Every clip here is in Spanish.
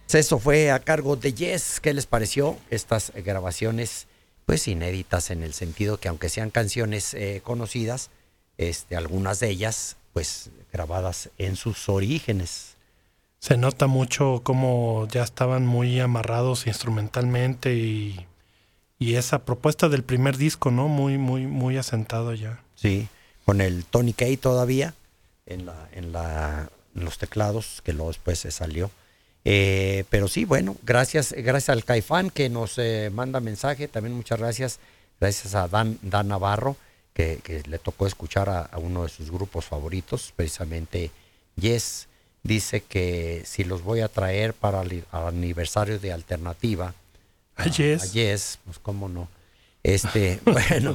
Eso fue a cargo de Yes. ¿Qué les pareció estas grabaciones? Pues inéditas en el sentido que aunque sean canciones conocidas, algunas de ellas pues grabadas en sus orígenes. Se nota mucho cómo ya estaban muy amarrados instrumentalmente y esa propuesta del primer disco, ¿no? Muy asentado ya. Sí, con el Tony Kaye todavía en los teclados, que luego después se salió. Pero sí, bueno, gracias al Caifán que nos manda mensaje. También muchas gracias a Dan Navarro, que le tocó escuchar a uno de sus grupos favoritos, precisamente Yes. Dice que si los voy a traer para el aniversario de Alternativa, a Yes. Yes, pues cómo no. Bueno.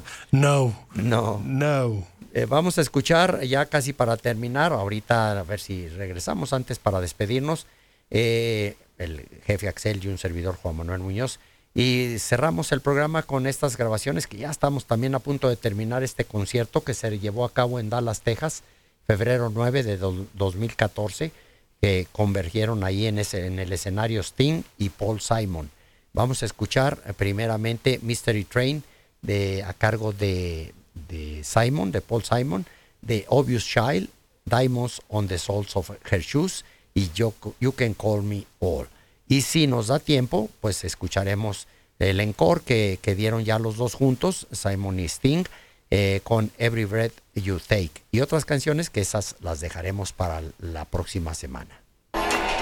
No. Vamos a escuchar ya casi para terminar, ahorita a ver si regresamos antes para despedirnos, el jefe Axel y un servidor Juan Manuel Muñoz, y cerramos el programa con estas grabaciones que ya estamos también a punto de terminar este concierto que se llevó a cabo en Dallas, Texas, febrero 9 de 2014, que convergieron ahí en el escenario Sting y Paul Simon. Vamos a escuchar primeramente Mystery Train a cargo de Simon, de Paul Simon, de Obvious Child, Diamonds on the Soles of Her Shoes y You Can Call Me All. Y si nos da tiempo, pues escucharemos el encore que dieron ya los dos juntos, Simon y Sting, con Every Breath You Take, y otras canciones que esas las dejaremos para la próxima semana.